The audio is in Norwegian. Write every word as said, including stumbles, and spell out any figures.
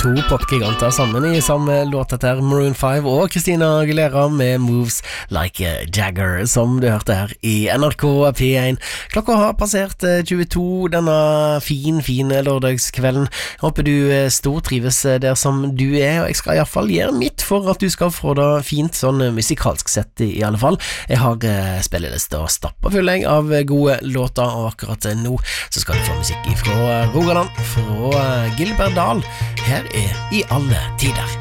To popgiganter sammen i samme låt etter Maroon five og Christina Aguilera med Moves Like a Jagger, som du hørte her i N R K P one. Klokka har passert tjueto denne fin, fin lørdagskvelden. Jeg håper du stortrives der som du er, og jeg skal i hvert fall gjøre mitt for at du skal få det fint, sånn musikalsk sett i alle fall. Jeg har spilleliste og stapper full jeg av gode låter, og akkurat nå så skal du få musikk fra Rogaland, fra Gilbert Dahl. Her er I alle tider.